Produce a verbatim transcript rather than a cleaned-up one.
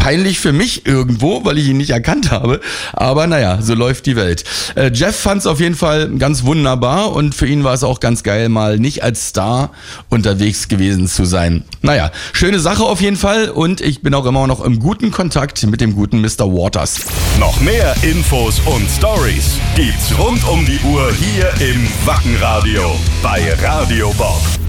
peinlich für mich irgendwo, weil ich ihn nicht erkannt habe. Aber naja, so läuft die Welt. Äh, Jeff fand es auf jeden Fall ganz wunderbar und für ihn war es auch ganz geil, mal nicht als Star unterwegs gewesen zu sein. Naja, schöne Sache auf jeden Fall und ich bin auch immer noch im guten Kontakt mit dem guten Mister Waters. Noch mehr Infos und Stories gibt's rund um die Uhr hier im Wackenradio bei Radio Bob.